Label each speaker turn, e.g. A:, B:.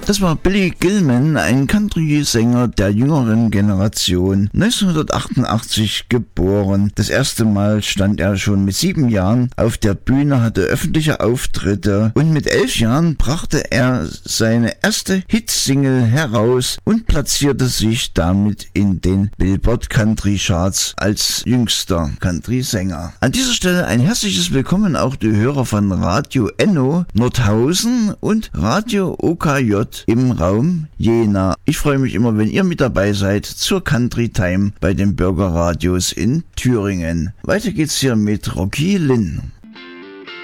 A: Das war Billy Gilman, ein Country-Sänger der jüngeren Generation, 1988 geboren. Das erste Mal stand er schon mit 7 Jahren auf der Bühne, hatte öffentliche Auftritte und mit 11 Jahren brachte er seine erste Hitsingle heraus und platzierte sich damit in den Billboard Country Charts als jüngster Country-Sänger. An dieser Stelle ein herzliches Willkommen auch die Hörer von Radio Enno Nordhausen und Radio OKJ im Raum Jena. Ich freue mich immer, wenn ihr mit dabei seid zur Country Time bei den Bürgerradios in Thüringen. Weiter geht's hier mit Rocky Lynn.